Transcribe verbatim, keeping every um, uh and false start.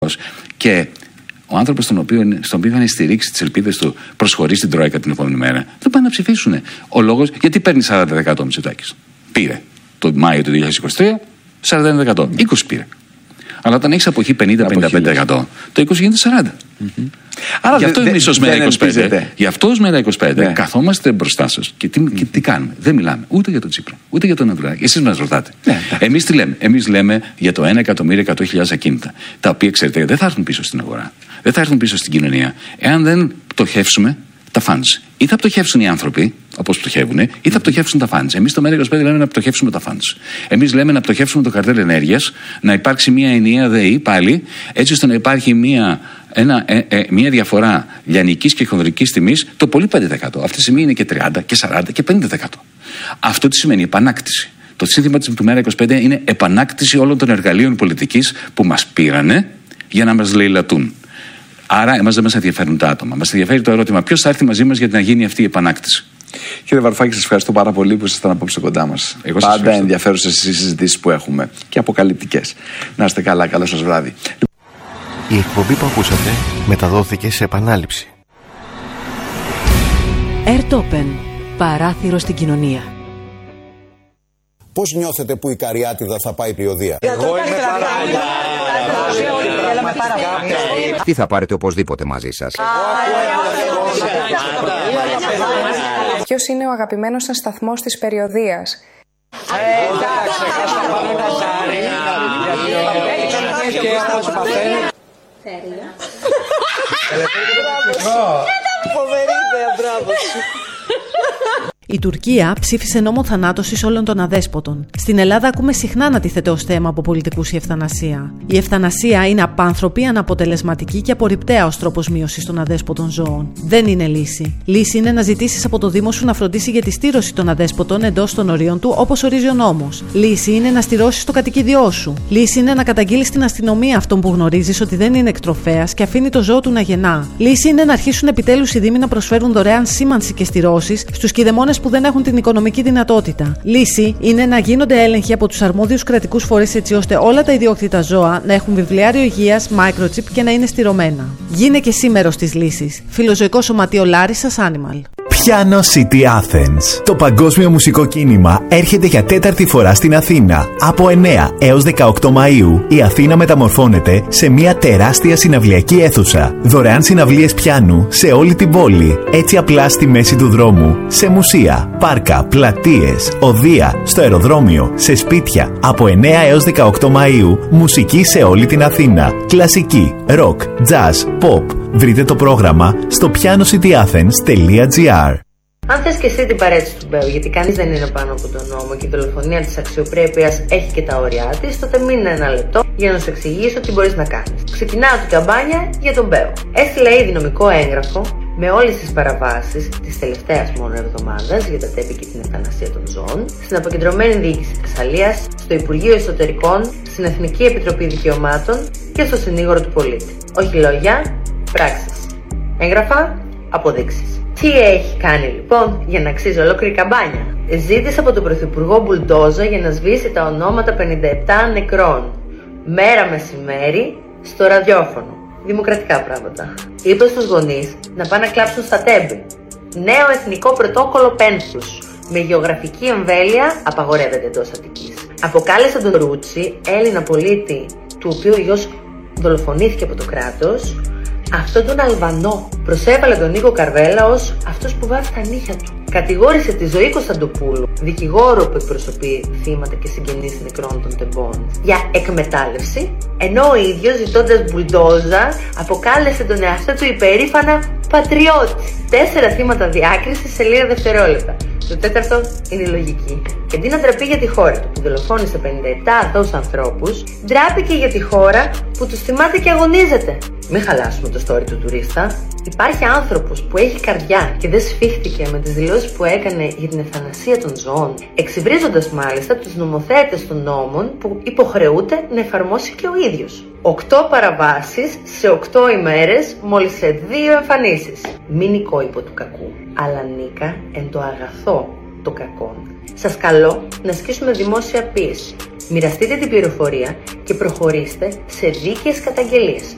λόγος. Και ο άνθρωπος στον οποίο, στον οποίο είχαν στηρίξει τις ελπίδες του προσχωρεί στην Τρόικα την επόμενη μέρα, δεν πάνε να ψηφίσουν. Ο λόγος, γιατί παίρνει σαράντα τοις εκατό ο Μητσοτάκης. Πήρε το Μάιο του δύο χιλιάδες είκοσι τρία σαράντα ένα τοις εκατό. είκοσι τοις εκατό πήρε. Αλλά όταν έχεις αποχή πενήντα με πενήντα πέντε τοις εκατό, το είκοσι γίνεται σαράντα. Mm-hmm. Άρα γι' αυτό εμείς ως Μέρα είκοσι πέντε, γι' αυτό ως Μέρα είκοσι πέντε ναι. καθόμαστε μπροστά σας και τι, mm. και τι κάνουμε. Δεν μιλάμε ούτε για τον Τσίπρα, ούτε για τον Ανδρουλάκη. Εσείς μας ρωτάτε. Ναι, εμείς τι λέμε. Εμείς λέμε για το ένα εκατομμύριο εκατό χιλιάδες ακίνητα, τα οποία ξέρετε δεν θα έρθουν πίσω στην αγορά, δεν θα έρθουν πίσω στην κοινωνία, εάν δεν πτωχεύσουμε τα funds. Ή θα πτωχεύσουν οι άνθρωποι, όπως πτωχεύουν, ή θα πτωχεύσουν τα funds. Εμείς στο Μέρα είκοσι πέντε λέμε να πτωχεύσουμε τα funds. Εμείς λέμε να πτωχεύσουμε το καρτέλ ενέργειας, να υπάρξει μια ενιαία ΔΕΗ πάλι, έτσι ώστε να υπάρχει μια, ένα, ε, ε, μια διαφορά λιανικής και χονδρικής τιμής το πολύ πέντε τοις εκατό. Αυτή τη στιγμή είναι και τριάντα και σαράντα και πενήντα τοις εκατό. Αυτό τι σημαίνει? Επανάκτηση. Το σύνθημα του Μέρα είκοσι πέντε είναι επανάκτηση όλων των εργαλείων πολιτικής που μας πήρανε για να μας λαιλατούν. Άρα, εμάς δεν μας ενδιαφέρουν τα άτομα. Μας ενδιαφέρει το ερώτημα ποιος θα έρθει μαζί μας για να γίνει αυτή η επανάκτηση. Κύριε Βαρουφάκη, σας ευχαριστώ πάρα πολύ που ήσασταν απόψε κοντά μας. Πάντα ενδιαφέρουσες οι συζητήσεις που έχουμε και αποκαλυπτικές. Να είστε καλά, καλό σας βράδυ. Η εκπομπή που ακούσατε μεταδόθηκε σε επανάληψη. Airtopen. Παράθυρο στην κοινωνία. Πώς νιώθετε που η Καριάτιδα θα πάει περιοδεία? Εγώ είμαι πάρα πολύ. Τι θα πάρετε οπωσδήποτε μαζί σας? Ποιος είναι ο αγαπημένος σας σταθμός της περιοδείας? Φοβερή ιδέα, μπράβο. Η Τουρκία ψήφισε νόμο θανάτωσης όλων των αδέσποτων. Στην Ελλάδα ακούμε συχνά να τίθεται ως θέμα από πολιτικούς η ευθανασία. Η ευθανασία είναι απάνθρωπη, αναποτελεσματική και απορριπταία ως τρόπος μείωσης των αδέσποτων ζώων. Δεν είναι λύση. Λύση είναι να ζητήσεις από το Δήμο σου να φροντίσει για τη στήρωση των αδέσποτων εντός των ορίων του, όπως ορίζει ο νόμος. Λύση είναι να στηρώσεις το κατοικίδιό σου. Λύση είναι να καταγγείλεις στην αστυνομία αυτόν που γνωρίζεις ότι δεν είναι εκτροφέας και αφήνει το ζώο του να γεννά. Λύση είναι να αρχίσουν επιτέλους οι Δήμοι να προσφέρουν δωρεάν σήμανση και στηρώσεις στους κηδεμόνες που δεν έχουν την οικονομική δυνατότητα. Λύση είναι να γίνονται έλεγχοι από τους αρμόδιους κρατικούς φορείς έτσι ώστε όλα τα ιδιόκτητα ζώα να έχουν βιβλιάριο υγείας, microchip και να είναι στηρωμένα. Γίνε και σήμερα της λύσης. Φιλοζωικό Σωματείο Λάρισσας Animal. Piano City Athens. Το παγκόσμιο μουσικό κίνημα έρχεται για τέταρτη φορά στην Αθήνα. Από εννέα έως δεκαοκτώ Μαΐου η Αθήνα μεταμορφώνεται σε μια τεράστια συναυλιακή αίθουσα. Δωρεάν συναυλίες πιάνου σε όλη την πόλη. Έτσι απλά στη μέση του δρόμου. Σε μουσεία, πάρκα, πλατείες, οδεία, στο αεροδρόμιο, σε σπίτια. Από εννέα έως δεκαοκτώ Μαΐου μουσική σε όλη την Αθήνα. Κλασική, rock, jazz, pop. Βρείτε το πρόγραμμα στο piano city athens τελεία gr. Αν θες και εσύ την παρέτηση του Μπέου, γιατί κανείς δεν είναι πάνω από τον νόμο και η δολοφονία της αξιοπρέπειας έχει και τα όρια της, τότε μείνε ένα λεπτό για να σου εξηγήσω τι μπορείς να κάνεις. Ξεκινάω την καμπάνια για τον Μπέου. Έστειλα ήδη νομικό έγγραφο με όλες τις παραβάσεις της τελευταίας μόνο εβδομάδας για τα τέμπη και την ευθανασία των ζώων, στην αποκεντρωμένη διοίκηση Θεσσαλίας, στο Υπουργείο Εσωτερικών, στην Εθνική Επιτροπή Δικαιωμάτων και στο Συνήγορο του Πολίτη. Όχι λόγια, πράξεις. Έγγραφα, αποδείξεις. Τι έχει κάνει λοιπόν για να αξίζει ολόκληρη καμπάνια? Ζήτησε από τον Πρωθυπουργό μπουλντόζα για να σβήσει τα ονόματα πενήντα επτά νεκρών. Μέρα μεσημέρι στο ραδιόφωνο. Δημοκρατικά πράγματα. Είπε στους γονείς να πάνε να κλάψουν στα τέμπη. Νέο εθνικό πρωτόκολλο πένθους. Με γεωγραφική εμβέλεια απαγορεύεται εντός Αττικής. Αποκάλεσε τον Ρούτσι, Έλληνα πολίτη, του οποίου ο γιος δολοφονήθηκε από το κράτος, αυτόν τον Αλβανό. Προσέβαλε τον Νίκο Καρβέλα ως αυτός που βάζει τα νύχια του. Κατηγόρησε τη Ζωή Κωνσταντοπούλου, δικηγόρο που εκπροσωπεί θύματα και συγγενείς νεκρών των τεμπών, για εκμετάλλευση, ενώ ο ίδιος, ζητώντας μπουλντόζα, αποκάλεσε τον εαυτό του υπερήφανα πατριώτη. Τέσσερα θύματα διάκρισης σε λίγα δευτερόλεπτα. Το τέταρτο είναι η λογική. Και αντί να ντραπεί για τη χώρα του που δολοφόνησε πενήντα επτά αθώους ανθρώπους, ντράπηκε για τη χώρα που τους θυμάται και αγωνίζεται. Μην χαλάσουμε το story του τουρίστα. Υπάρχει άνθρωπος που έχει καρδιά και δεν σφίχτηκε με τις δηλώσεις που έκανε για την ευθανασία των ζώων, εξυβρίζοντας μάλιστα τους νομοθέτες των νόμων που υποχρεούται να εφαρμόσει και ο ίδιος. Οκτώ παραβάσεις σε οκτώ ημέρες, μόλις σε δύο εμφανίσεις. Μην νικόϊπο του κακού, αλλά νίκα εν το αγαθό το κακό. Σας καλώ να ασκήσουμε δημόσια πίεση. Μοιραστείτε την πληροφορία και προχωρήστε σε δίκαιες καταγγελίες.